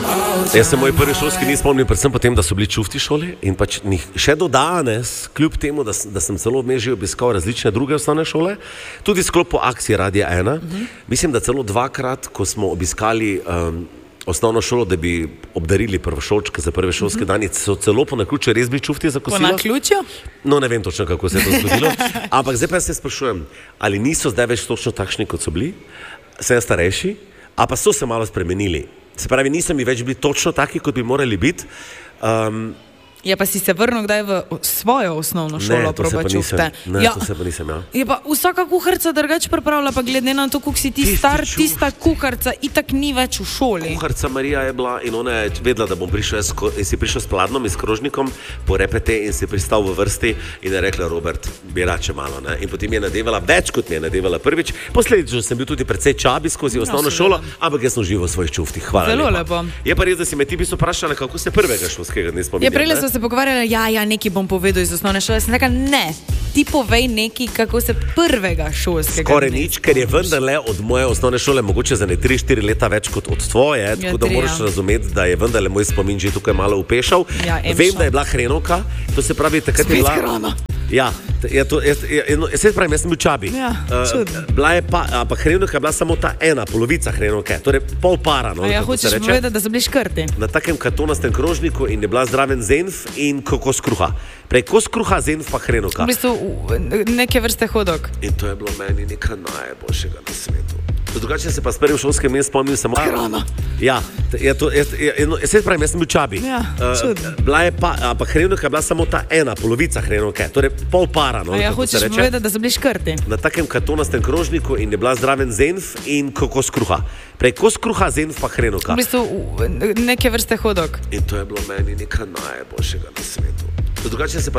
Jaz se moj prvi šolski ni spomnil, predvsem potem, da so bili čufti šoli in pač še do danes, kljub temu, da sem celo vmes že obiskal različne druge osnovne šole, tudi sklopu akcije Radia 1, mislim, da celo dvakrat, ko smo obiskali osnovno šolo, da bi obdarili prvošolčke za prve šolske dani, so celo po naključju res bili čufti za kosilo. Po naključju? No, ne vem točno, kako se je to zgodilo, ampak zdaj pa se sprašujem, ali niso zdaj več točno takšni, kot so bili, sem starejši, a pa so se malo spremenili. Se pravi, niso mi več bili točno taki, kot bi morali biti. Ja, pa si se vrnil kdaj v svojo osnovno šolo, proba čufte? Ne, to se pa nisem, ja. Je pa vsaka kuharica drugače pripravlja, pa glede na to, koliko si ti star, tista kuharica itak ni več v šoli. Kuharica Marija je bila in ona je vedela, da bom prišel, in si prišel s pladnom in s krožnikom po repete in si pristal v vrsti in je rekla, Robert, bi rače malo, ne? In potem je nadevala več, kot mi je nadevala prvič. Posledično sem bil tudi precej čabi skozi osnovno šolo, ampak jaz sem živel v svojih čuftih. Hvala Zelo lepa. Je pa res, da si me ti bi vprašala, kako se prvega šolskega dne spominjam. Se pogovarjali, nekaj bom povedal iz osnovne šole. Sem rekla, ne, ti povej nekaj, kako se prvega šolskega skoraj nič, ker je vendarle od moje osnovne šole mogoče za 3-4 leta več kot od tvoje, tako da moraš razumeti, da je vendarle moj spomin že tukaj malo upešal. Vem, da je bila hrenovka, to se pravi, takrat je bila... hrana. Ja, se pravi, jaz sem bil čabi. Bila je pa hrenovka je bila samo ta ena polovica hrenovke, torej pol para. Hočeš povedati, da so bili škrti? Na takem kartonastem krožniku in je bila zraven zenf in kos kruha. Prej kos kruha, zenf pa hrenovka. V bistvu neke vrste hodok. In to je bilo meni nekaj najboljšega na svetu. Drugače se pa s prvim šolskim jaz spomnim samo... Hrana. Ja, se pravi, jaz sem bil čabi. Bila je pa hrenovka je bila samo ta ena polovica hrenovke, torej pol para. Hočeš povedati, da so bili škrti? Na takem kartonastem krožniku in je bila zraven zenf in kos kruha. Prej kos kruha, zenf pa hrenovka. V bistvu neke vrste hodok. In to je bilo meni nekaj najboljšega na svetu. Drugače se pa